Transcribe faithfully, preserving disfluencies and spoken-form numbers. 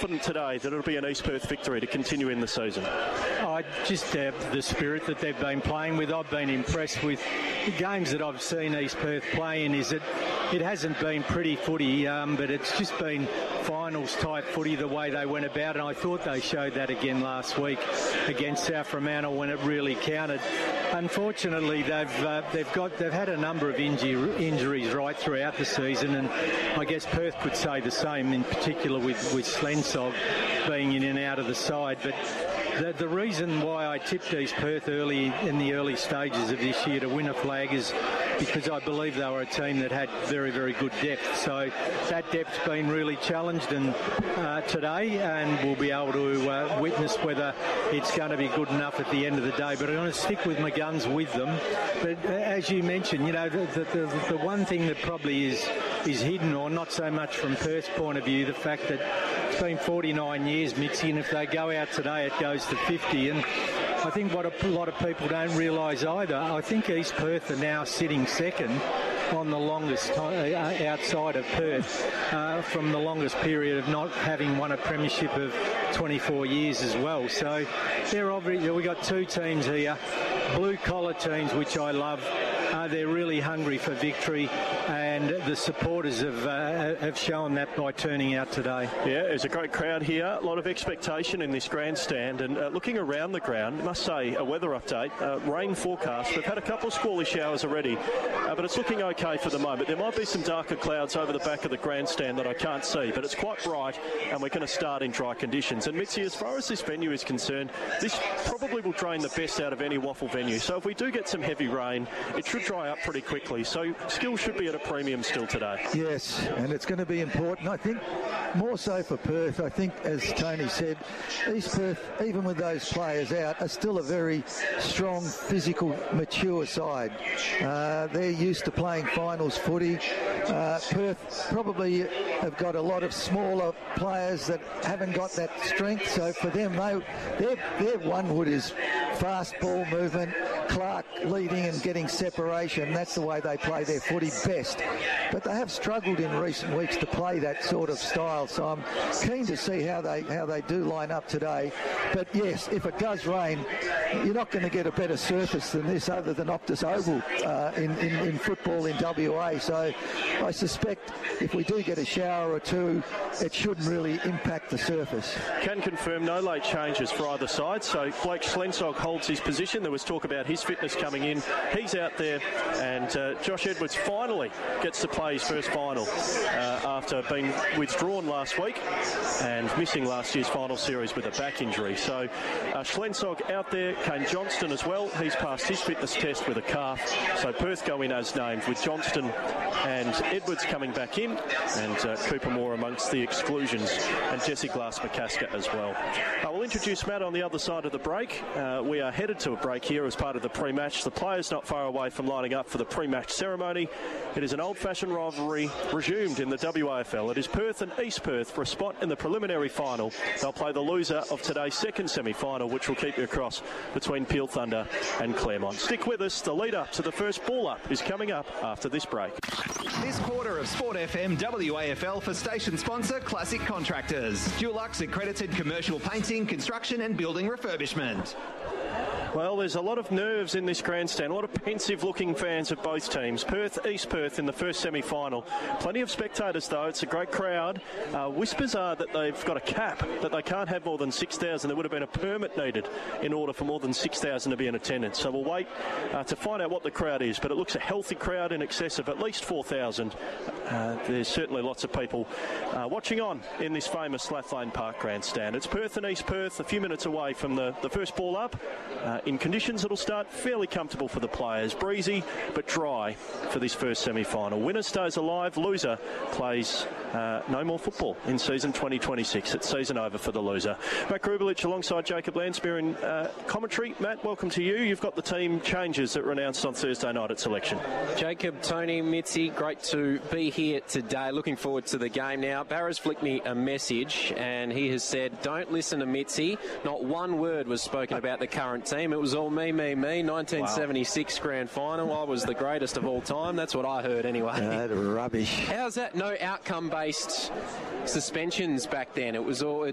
confident today that it'll be an East Perth victory to continue in the season? Oh, just uh, the spirit that they've been playing with. I've been impressed with the games that I've seen East Perth play in. Is that it hasn't been pretty footy, um, but it's just been finals type footy the way they went about, and I thought they showed that again last week against South Fremantle when it really counted. Unfortunately, they've uh, they've got they've had a number of inju- injuries right throughout the season, and I guess Perth could say the same, in particular with with Slensog being in and out of the side. But the, the reason why I tipped East Perth early in the early stages of this year to win a flag is because I believe they were a team that had very, very good depth. So that depth's been really challenged and uh, today, and we'll be able to uh, witness whether it's going to be good enough at the end of the day. But I'm going to stick with my guns with them. But uh, as you mentioned, you know, the, the, the, the one thing that probably is is hidden, or not so much from Perth's point of view, the fact that it's been forty-nine years, Mitzi, and if they go out today, it goes to fifty. And I think what a lot of people don't realise either, I think East Perth are now sitting second on the longest time outside of Perth uh, from the longest period of not having won a premiership of twenty-four years as well. So they're obviously, we've got two teams here, blue collar teams, which I love. Uh, they're really hungry for victory, and the supporters have uh, have shown that by turning out today. Yeah, there's a great crowd here, a lot of expectation in this grandstand, and uh, looking around the ground, I must say, a weather update, uh, rain forecast. We've had a couple of squally showers already, uh, but it's looking okay for the moment. There might be some darker clouds over the back of the grandstand that I can't see, but it's quite bright, and we're going to start in dry conditions. And Mitzi, as far as this venue is concerned, this probably will drain the best out of any waffle venue. So if we do get some heavy rain, it should dry up pretty quickly. So skill should be at a premium still today. Yes, and it's going to be important. I think more so for Perth. I think, as Tony said, East Perth, even with those players out, are still a very strong, physical, mature side. Uh, they're used to playing finals footy. Uh, Perth probably have got a lot of smaller players that haven't got that strength. So for them, they, their, their one wood is fast ball movement, Clark leading and getting separation. That's the way they play their footy best. But they have struggled in recent weeks to play that sort of style. So I'm keen to see how they how they do line up today. But yes, if it does rain, you're not going to get a better surface than this other than Optus Oval uh, in, in, in football in W A. So I suspect if we do get a shower or two, it shouldn't really impact the surface. Can confirm no late changes for either side. So Blake Slensog holds his position. There was talk about his fitness coming in. He's out there, and uh, Josh Edwards finally gets to play his first final uh, after being withdrawn last week and missing last year's final series with a back injury. So uh, Slensog out there. Kane Johnston as well. He's passed his fitness test with a calf. So Perth go in as named, with Johnston and Edwards coming back in, and uh, Cooper Moore amongst the exclusions, and Jesse Glass-McCasker as well. Uh, we'll introduce Matt on the other side of the break. Uh, we are headed to a break here as part of the pre-match. The players not far away from lining up for the pre-match ceremony. It is an old-fashioned rivalry resumed in the W A F L. It is Perth and East Perth for a spot in the preliminary final. They'll play the loser of today's second semi-final, which will keep you across between Peel Thunder and Claremont. Stick with us. The lead up to the first ball up is coming up after this break. This quarter of Sport F M W A F L for station sponsor Classic Contractors. Dulux accredited commercial painting, construction and building refurbishment. Well, there's a lot of nerves in this grandstand, a lot of pensive-looking fans of both teams. Perth, East Perth in the first semi-final. Plenty of spectators, though. It's a great crowd. Uh, whispers are that they've got a cap, that they can't have more than six thousand. There would have been a permit needed in order for more than six thousand to be in attendance. So we'll wait uh, to find out what the crowd is. But it looks a healthy crowd in excess of at least four thousand. Uh, there's certainly lots of people uh, watching on in this famous Lathlane Park grandstand. It's Perth and East Perth, a few minutes away from the, the first ball up. Uh, in conditions, it'll start fairly comfortable for the players. Breezy, but dry for this first semi-final. Winner stays alive. Loser plays uh, no more football in season twenty twenty-six. It's season over for the loser. Matt Grubelich alongside Jacob Landsmeer in uh, commentary. Matt, welcome to you. You've got the team changes that were announced on Thursday night at selection. Jacob, Tony, Mitzi, great to be here today. Looking forward to the game now. Barra's flicked me a message and he has said, don't listen to Mitzi. Not one word was spoken about the current team. It was all me, me, me. nineteen seventy-six wow. Grand final. I was the greatest of all time. That's what I heard anyway. Uh, rubbish. How's that? No outcome-based suspensions back then. It was all